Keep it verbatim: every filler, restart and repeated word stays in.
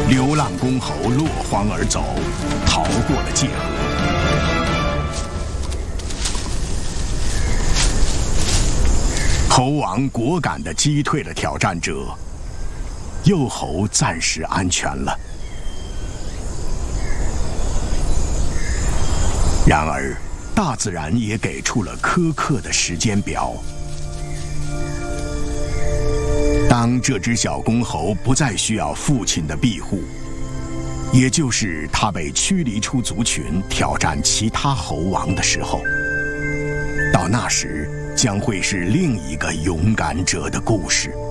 流浪公猴落荒而走，逃过了界河。猴王果敢地击退了挑战者，幼猴暂时安全了。然而，大自然也给出了苛刻的时间表。当这只小公猴不再需要父亲的庇护，也就是它被驱离出族群，挑战其他猴王的时候，到那时将会是另一个勇敢者的故事。